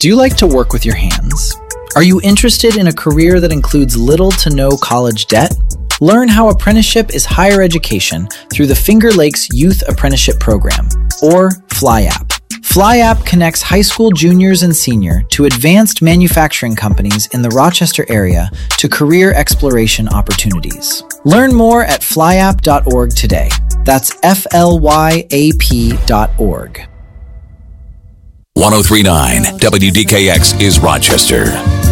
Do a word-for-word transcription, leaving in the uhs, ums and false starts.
Do you like to work with your hands? Are you interested in a career that includes little to no college debt? Learn how apprenticeship is higher education through the Finger Lakes Youth Apprenticeship Program, or FlyApp. FlyApp connects high school juniors and senior to advanced manufacturing companies in the Rochester area to career exploration opportunities. Learn more at flyapp dot org today. That's F L Y A P dot org. ten thirty-nine W D K X is Rochester.